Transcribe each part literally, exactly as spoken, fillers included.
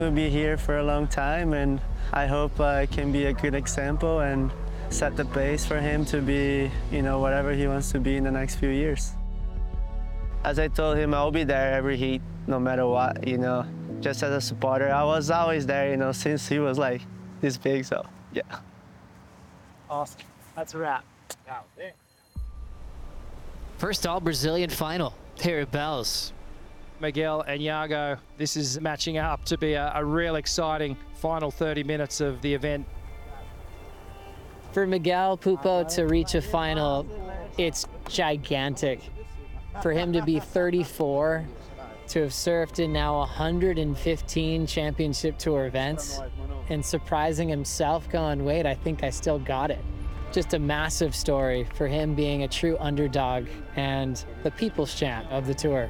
We'll be here for a long time, and I hope I can be a good example and set the pace for him to be, you know, whatever he wants to be in the next few years. As I told him, I'll be there every heat, no matter what, you know, just as a supporter. I was always there, you know, since he was like this big, so yeah. Awesome. That's a wrap. First all-Brazilian final here at Bells. Miguel and Iago, this is matching up to be a, a real exciting final thirty minutes of the event. For Miguel Pupo to reach a final, it's gigantic. For him to be thirty-four, to have surfed in now one hundred fifteen championship tour events, and surprising himself going, wait, I think I still got it. Just a massive story for him being a true underdog and the people's champ of the tour.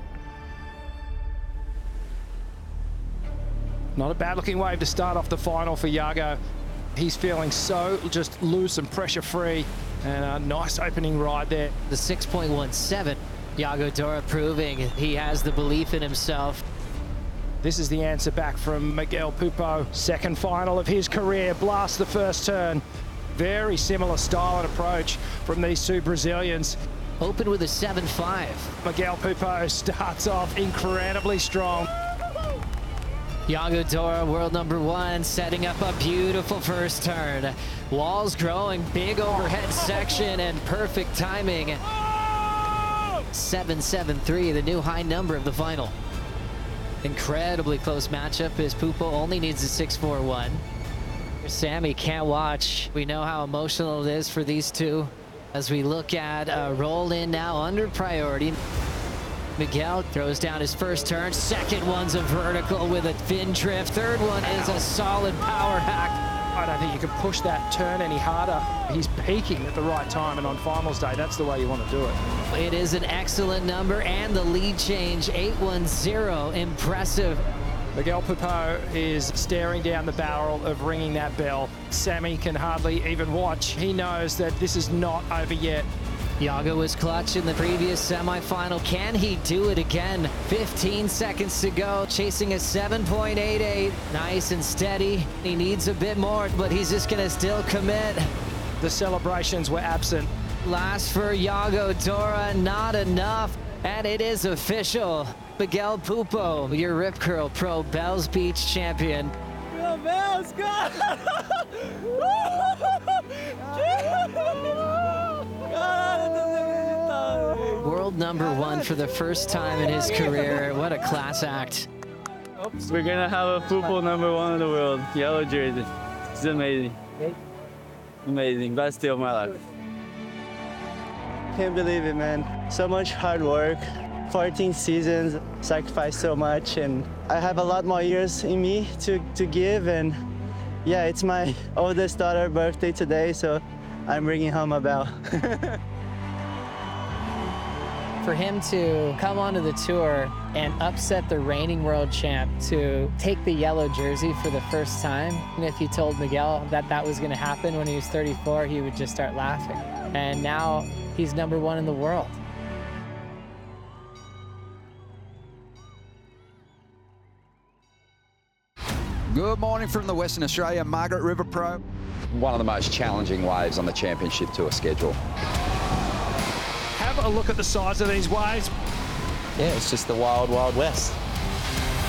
Not a bad looking wave to start off the final for Iago. He's feeling so just loose and pressure free, and a nice opening ride there. The six point one seven, Iago Dora proving he has the belief in himself. This is the answer back from Miguel Pupo. Second final of his career, blast the first turn. Very similar style and approach from these two Brazilians. Open with a seven five. Miguel Pupo starts off incredibly strong. Iago Dora, world number one, setting up a beautiful first turn. Walls growing, big overhead section, and perfect timing. seven seven three, the new high number of the final. Incredibly close matchup as Pupo only needs a six four one. Sammy can't watch. We know how emotional it is for these two. As we look at a roll in now under priority. Miguel throws down his first turn. Second one's a vertical with a fin drift. Third one is a solid power hack. I don't think you can push that turn any harder. He's peaking at the right time, and on finals day, that's the way you want to do it. It is an excellent number, and the lead change, eight one zero, impressive. Miguel Pupo is staring down the barrel of ringing that bell. Sammy can hardly even watch. He knows that this is not over yet. Iago was clutch in the previous semifinal. Can he do it again? fifteen seconds to go, chasing a seven point eight eight. Nice and steady. He needs a bit more, but he's just gonna still commit. The celebrations were absent. Last for Iago Dora, not enough. And it is official. Miguel Pupo, your Rip Curl Pro Bells Beach champion. Go Bells, go! World number one for the first time in his career. What a class act. We're gonna have a Pupo number one in the world, yellow jersey. It's amazing. Amazing, best day of my life. Can't believe it, man. So much hard work, fourteen seasons, sacrificed so much, and I have a lot more years in me to, to give, and yeah, it's my oldest daughter's birthday today, so I'm bringing home a bell. For him to come onto the tour and upset the reigning world champ, to take the yellow jersey for the first time, and if you told Miguel that that was going to happen when he was thirty-four, he would just start laughing. And now he's number one in the world. Good morning from the Western Australia Margaret River Pro. One of the most challenging waves on the championship tour schedule. Have a look at the size of these waves. Yeah, it's just the wild, wild west.